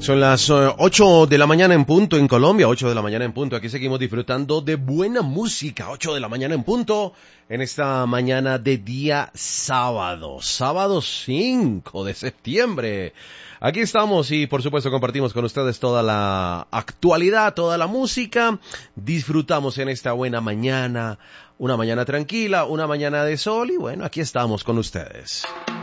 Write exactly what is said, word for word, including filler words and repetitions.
Son las uh, ocho de la mañana en punto en Colombia, ocho de la mañana en punto. Aquí seguimos disfrutando de buena música, ocho de la mañana en punto, en esta mañana de día sábado, sábado cinco de septiembre. Aquí estamos y por supuesto compartimos con ustedes toda la actualidad, toda la música. Disfrutamos en esta buena mañana, una mañana tranquila, una mañana de sol y bueno, aquí estamos con ustedes.